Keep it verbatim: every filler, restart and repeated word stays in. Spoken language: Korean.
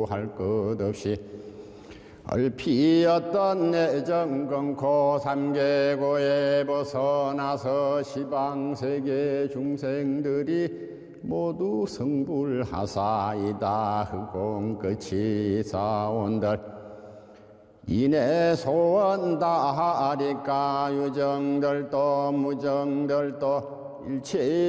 두할 것 없이 얼피었던 내정 끊고 삼계고에 벗어나서 시방세계 중생들이 모두 성불하사이다 흑공 끝이 사온들 이내 소원 다하리까 유정들도 무정들도 일체